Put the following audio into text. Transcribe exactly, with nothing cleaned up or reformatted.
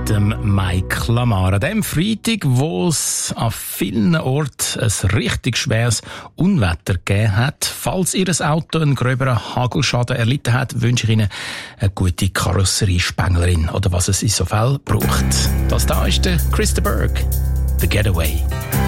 mit dem Mike Lamar. An dem Freitag, wo es an vielen Orten ein richtig schweres Unwetter gegeben hat. Falls Ihr Auto einen gröberen Hagelschaden erlitten hat, wünsche ich Ihnen eine gute Karosserie-Spenglerin oder was es in so Fällen braucht. Das da ist der Chris de Burgh, The Getaway.